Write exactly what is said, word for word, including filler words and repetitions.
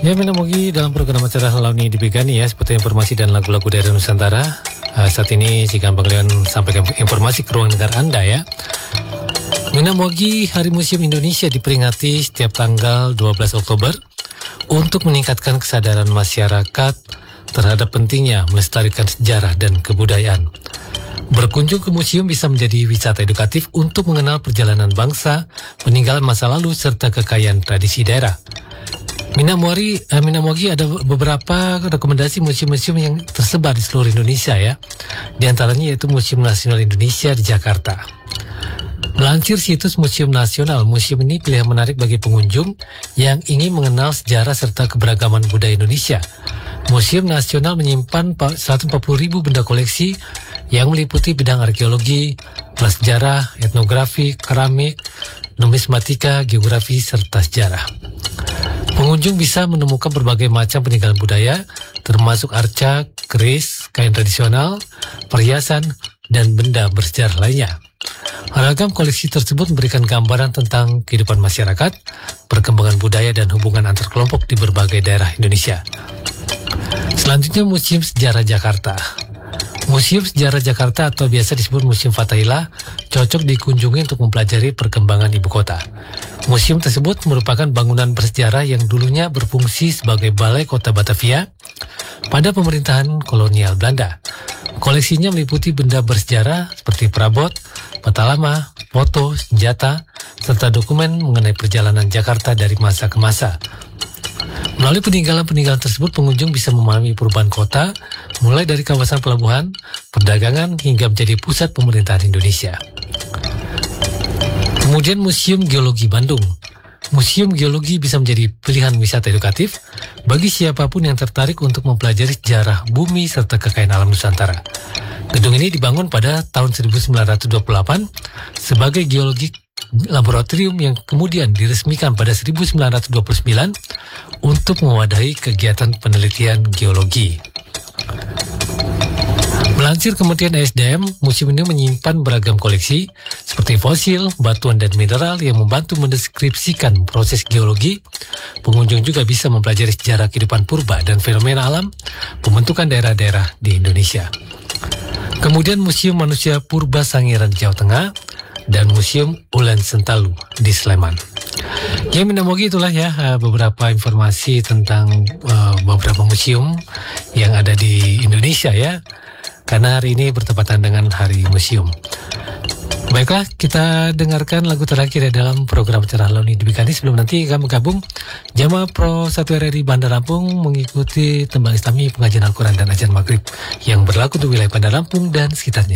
Ya, Minamogi dalam program acara Launi Dibegani ya, seperti informasi dan lagu-lagu dari Nusantara. Uh, saat ini si Gampang Leon sampaikan informasi ke ruang dengar Anda ya. Minamogi Hari Museum Indonesia diperingati setiap tanggal dua belas Oktober untuk meningkatkan kesadaran masyarakat terhadap pentingnya melestarikan sejarah dan kebudayaan. Berkunjung ke museum bisa menjadi wisata edukatif untuk mengenal perjalanan bangsa, peninggalan masa lalu, serta kekayaan tradisi daerah. Minamogi, eh, Minamogi ada beberapa rekomendasi museum-museum yang tersebar di seluruh Indonesia ya. Di antaranya yaitu Museum Nasional Indonesia di Jakarta. Melansir situs Museum Nasional, museum ini pilihan menarik bagi pengunjung yang ingin mengenal sejarah serta keberagaman budaya Indonesia. Museum Nasional menyimpan seratus empat puluh ribu benda koleksi yang meliputi bidang arkeologi, prasejarah, etnografi, keramik, numismatika, geografi, serta sejarah. Pengunjung bisa menemukan berbagai macam peninggalan budaya, termasuk arca, keris, kain tradisional, perhiasan, dan benda bersejarah lainnya. Ragam koleksi tersebut memberikan gambaran tentang kehidupan masyarakat, perkembangan budaya, dan hubungan antar kelompok di berbagai daerah Indonesia. Selanjutnya, Museum Sejarah Jakarta. Museum Sejarah Jakarta atau biasa disebut Museum Fathahillah cocok dikunjungi untuk mempelajari perkembangan ibu kota. Museum tersebut merupakan bangunan bersejarah yang dulunya berfungsi sebagai balai kota Batavia pada pemerintahan kolonial Belanda. Koleksinya meliputi benda bersejarah seperti perabot, peta lama, foto, senjata, serta dokumen mengenai perjalanan Jakarta dari masa ke masa. Melalui peninggalan-peninggalan tersebut, pengunjung bisa memahami perubahan kota, mulai dari kawasan pelabuhan, perdagangan, hingga menjadi pusat pemerintahan Indonesia. Kemudian Museum Geologi Bandung. Museum Geologi bisa menjadi pilihan wisata edukatif bagi siapapun yang tertarik untuk mempelajari sejarah bumi serta kekayaan alam Nusantara. Gedung ini dibangun pada tahun seribu sembilan ratus dua puluh delapan sebagai geologi laboratorium yang kemudian diresmikan pada seribu sembilan ratus dua puluh sembilan untuk mewadahi kegiatan penelitian geologi. Melansir Kementerian S D M, museum ini menyimpan beragam koleksi seperti fosil, batuan, dan mineral yang membantu mendeskripsikan proses geologi. Pengunjung juga bisa mempelajari sejarah kehidupan purba dan fenomena alam pembentukan daerah-daerah di Indonesia. Kemudian Museum Manusia Purba Sangiran di Jawa Tengah dan Museum Ulen Sentalu di Sleman. Ya, Minamogi itulah ya beberapa informasi tentang uh, beberapa museum yang ada di Indonesia ya. Karena hari ini bertepatan dengan Hari Museum. Baiklah, kita dengarkan lagu terakhir dalam program acara Launi Dibegani sebelum nanti kami gabung Jamaah Pro satu R R I Bandar Lampung mengikuti tembang Islami pengajian Al-Quran dan ajar Maghrib yang berlaku untuk wilayah Bandar Lampung dan sekitarnya.